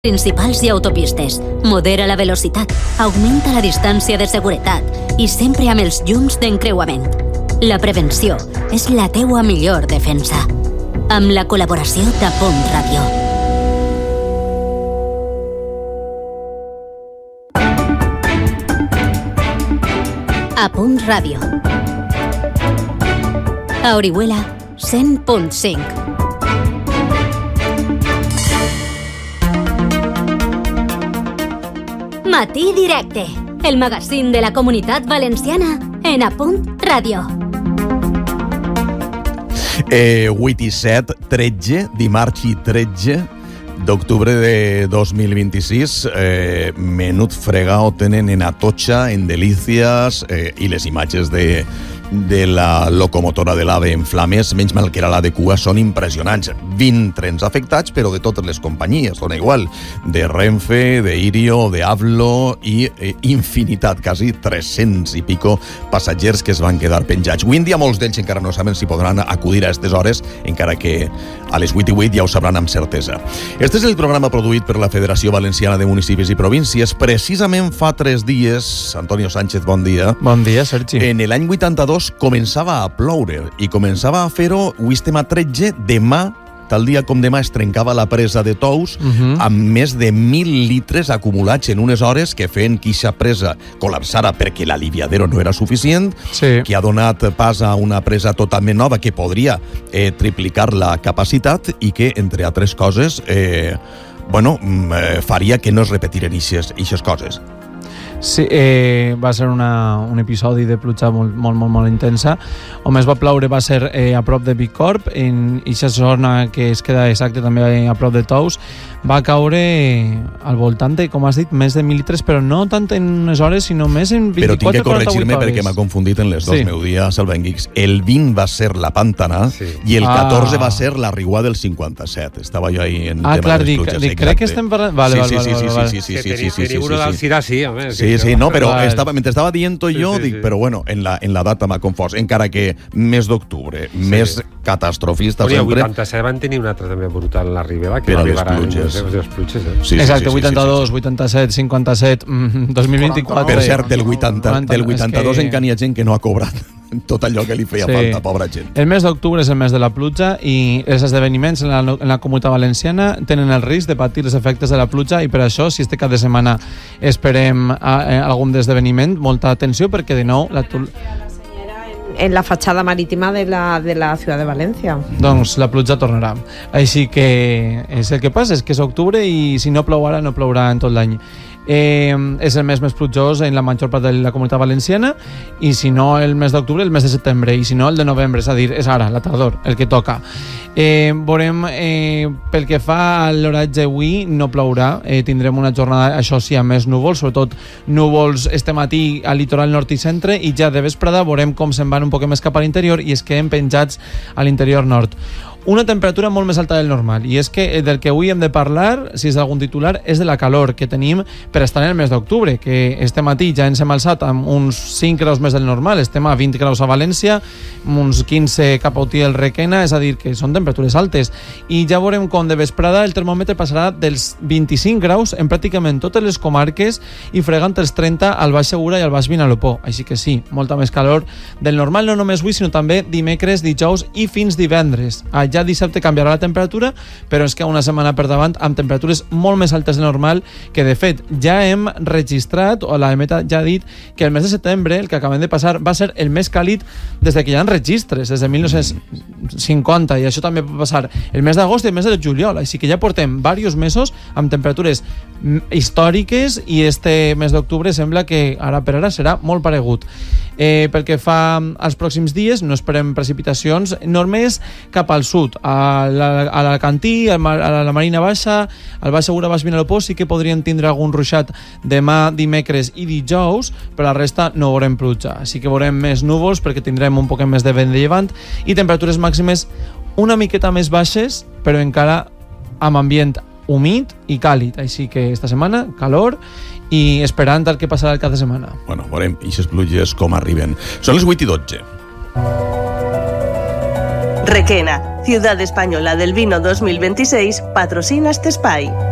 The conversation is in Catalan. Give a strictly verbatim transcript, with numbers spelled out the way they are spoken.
principals i autopistes, modera la velocitat, augmenta la distància de seguretat i sempre amb els llums d'encreuament. La prevenció és la teua millor defensa. Amb la col·laboració de Punt Ràdio. A Punt Ràdio. A Orihuela, cent punt cinc. Matí Directe, el magazín de la Comunitat Valenciana en A Punt Ràdio. Eh, vuit i set, tretze, dimarts i tretze d'octubre de dos mil vint-i-sis. Eh, menut fregao tenen en Atocha, en Delícies, eh, i les imatges de, de la locomotora de l'AVE en flames, menys mal que era la de Cua, són impressionants. vint trens afectats, però de totes les companyies, dona igual, de Renfe, de Irio, de Avlo i eh, infinitat, quasi tres-cents i pico passatgers que es van quedar penjats. Avui en dia molts d'ells encara no saben si podran acudir a aquestes hores, encara que a les vuit i vuit ja ho sabran amb certesa. Este és el programa produït per la Federació Valenciana de Municipis i Províncies. Precisament fa tres dies, Antonio Sánchez, bon dia. Bon dia, Sergi. En l'any vuitanta-dos començava a ploure i començava a fer-ho, avui estem a tretze, demà, tal dia com demà, es trencava la presa de Tous uh-huh. amb més de mil litres acumulats en unes hores que feien que aquesta presa col·lapsara perquè l'aliviadero no era suficient, sí. que ha donat pas a una presa totalment nova que podria eh, triplicar la capacitat i que, entre altres coses, eh, bueno, eh, faria que no es repetiren aquestes coses. Sí, eh, va ser una, un episodi de pluja molt, molt, molt, molt intensa. On més va ploure va ser eh, a prop de Bicorb, en aquesta zona que es queda exacte també a prop de Tous. Va caure al voltant de, com has dit, més de mil litres, però no tant en unes hores, sinó més en vint-i-quatre però tinc que corregir-me hores. Perquè m'ha confundit en les dos, sí. meu dia, Salvenguix. El vint va ser la Pantana sí. i el catorze ah. va ser la Riuà del cinquanta-set. Estava jo ahí en ah, tema clar, de les dic, pluges. dic, crec que estem parlant... Vale, sí, vale, sí, vale, sí, vale. sí, sí, sí, sí, sí, sí, Teniu una d'Alcirà, sí, home. Sí, sí, no, però vale. estava, mentre estava dient-ho jo, sí, sí, dic, sí. però bueno, en la, en la data m'ha confós. Encara que mes d'octubre, sí. més catastrofista Oye, sempre... el vuitanta-set van tenir una altra també brutal en la Ribera, que per va a les arribar pluges. a les pluges. Eh? Sí, exacte, sí, sí, vuitanta-dos, sí, sí. vuitanta-set, cinquanta-set, dos mil vint-i-quatre... Per cert, del, vuitanta, del vuitanta-dos que... encara hi ha gent que no ha cobrat tot allò que li feia sí. falta, pobra gent. El mes d'octubre és el mes de la pluja i els esdeveniments en la, en la Comunitat Valenciana tenen el risc de patir els efectes de la pluja i per això, si este cap de setmana esperem a, a algun esdeveniment, molta atenció perquè de nou la en la fachada marítima de la, de la ciutat de València. Doncs la pluja tornarà. Així que és el que passa, és que és octubre i si no plou ara, no plourà en tot l'any. Eh, és el mes més plujós en la major part de la Comunitat Valenciana i si no el mes d'octubre, el mes de setembre i si no el de novembre, és a dir, és ara, la tardor, el que toca. Eh, veurem, eh, pel que fa a l'oratge avui, no plourà, eh, tindrem una jornada, això sí, amb més núvols, sobretot núvols este matí al litoral nord i centre i ja de vesprada veurem com se'n van un poc més cap a l'interior i es queden penjats a l'interior nord. Una temperatura molt més alta del normal i és que del que avui hem de parlar, si és algun titular, és de la calor que tenim per estar en el mes d'octubre, que este matí ja ens hem alçat amb uns cinc graus més del normal, estem a vint graus a València, uns quinze cap a Utiel Requena, és a dir, que són temperatures altes i ja veurem com de vesprada el termòmetre passarà dels vint-i-cinc graus en pràcticament totes les comarques i fregant els trenta al Baix Segura i al Baix Vinalopó, així que sí, molta més calor del normal, no només avui, sinó també dimecres, dijous i fins divendres. Ja dissabte canviarà la temperatura, però és que una setmana per davant amb temperatures molt més altes de normal, que de fet ja hem registrat, o la EMET ja ha dit que el mes de setembre, el que acabem de passar, va ser el més càlid des de que hi ha registres, des de mil nou-cents cinquanta, i això també va passar el mes d'agost i el mes de juliol, així que ja portem diversos mesos amb temperatures històriques i este mes d'octubre sembla que ara per ara serà molt paregut. Eh, pel que fa als pròxims dies, no esperem precipitacions, només cap al sud, a l'Alacantí, a la Marina Baixa, al Baix Segura, Baix Vinalopó, sí que podrien tindre algun ruixat demà, dimecres i dijous, però la resta no veurem pluja. Així que veurem més núvols perquè tindrem un poc més de vent de llevant i temperatures màximes una miqueta més baixes, però encara amb ambient humit i càlid. Així que esta setmana, calor i esperant el que passarà el cap de setmana. Bueno, veurem ixes pluges com arriben. Són les vuit i dotze. Requena, Ciudad Española del Vino dos mil veintiséis, patrocina este espai.